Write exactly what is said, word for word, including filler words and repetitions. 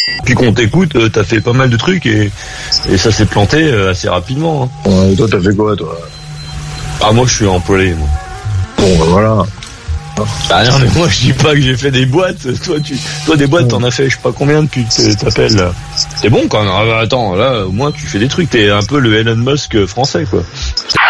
Puis qu'on t'écoute, euh, t'as fait pas mal de trucs et, et ça s'est planté euh, assez rapidement. Hein. Ouais, toi, t'as fait quoi, toi? Ah, moi, je suis employé, moi. Bon, bah voilà. Ah non, mais moi, je dis pas que j'ai fait des boîtes. Toi, tu, toi, des boîtes, t'en as fait, je sais pas combien depuis que t'appelles, là. C'est bon, quand même. Attends, là, au moins, tu fais des trucs. T'es un peu le Elon Musk français, quoi.